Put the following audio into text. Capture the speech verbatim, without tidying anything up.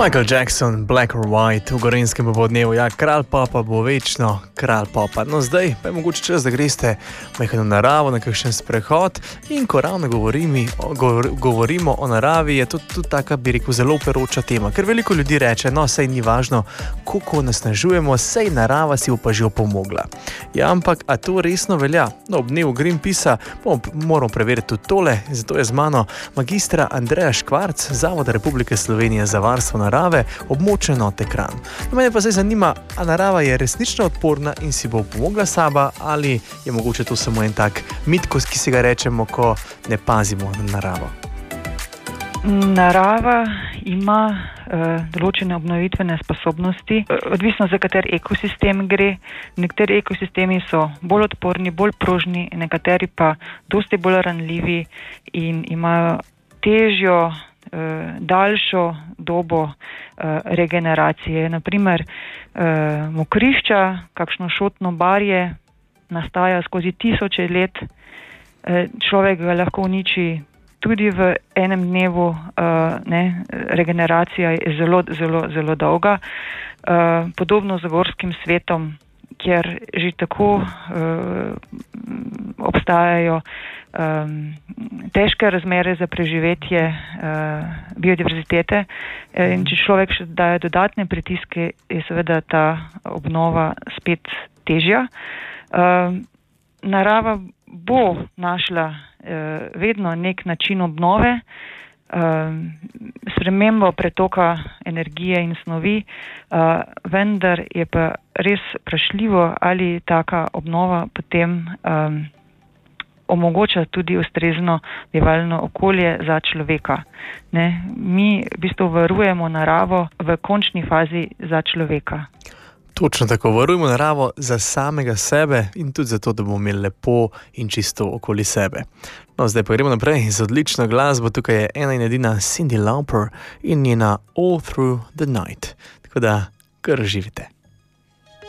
Michael Jackson, Black or White, v Gorenjskem popoldnevu, ja, kralj popa bo večno, kralj popa. No, zdaj pa je mogoče čas, da greste majhno naravo, na kakšen sprehod in ko ravno govorimi, govor, govorimo o naravi, je to tudi taka, bi rekel, zelo peroča tema, ker veliko ljudi reče, no, sej ni važno, koliko nasnažujemo, sej narava si bo pa že opomogla. Ja, ampak, a to resno velja? No, ob dnevu Greenpeacea bomo, moramo preveriti tudi tole, zato je z mano magistra Andreja Škvarc, Zavoda Republike Slovenije za varstvo narave, območje Note Kranj. Mene pa zdaj zanima, a narava je resnično odporna in si bo pomogla saba, ali je mogoče to samo en tak mit, ki si ga rečemo, ko ne pazimo na naravo? Narava ima uh, določene obnovitvene sposobnosti, odvisno za kateri ekosistem gre. Nekateri ekosistemi so bolj odporni, bolj prožni, nekateri pa dosti bolj ranljivi in imajo težjo, uh, daljšo dobo uh, regeneracije. Naprimer, uh, mokrišča, kakšno šotno barje nastaja skozi tisoče let, uh, človek ga lahko uniči tudi v enem dnevu, uh, ne, regeneracija je zelo, zelo, zelo dolga. Uh, podobno z gorskim svetom, kjer že tako uh, obstajajo um, težke razmere za preživetje uh, biodiverzitete. In če človek še daje dodatne pritiske, je seveda ta obnova spet težja. Uh, narava bo našla vedno nek način obnove, spremembo pretoka energije in snovi, vendar je pa res vprašljivo, ali taka obnova potem um, omogoča tudi ustrezno bivalno okolje za človeka. Ne? Mi v bistvu varujemo naravo v končni fazi za človeka. Točno tako, varujemo naravo za samega sebe in tudi zato, da bomo imeli lepo in čisto okoli sebe. No, zdaj pa gremo naprej z odlično glasbo. Tukaj je ena in edina Cyndi Lauper in njena All Through the Night. Tako da, kar živite.